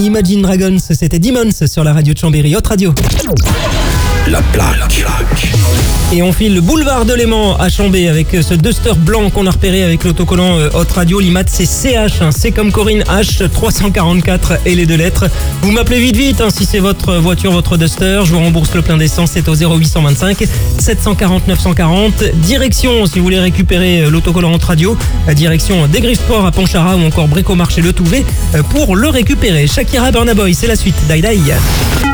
Imagine Dragons, c'était Demons sur la radio de Chambéry, Hot Radio. La plaque. Et on file le boulevard de Léman à Chambé avec ce Duster blanc qu'on a repéré avec l'autocollant Hot Radio. L'IMAT c'est CH, c'est comme Corinne H, 344 et les 2 lettres. Vous m'appelez vite si c'est votre voiture, votre Duster. Je vous rembourse le plein d'essence, c'est au 0825 740 940. Direction, si vous voulez récupérer l'autocollant Hot Radio, direction des Griffes Sport à Pontcharra ou encore Bricomarché Le Touvet pour le récupérer. Shakira, Burna Boy, c'est la suite. Die Die.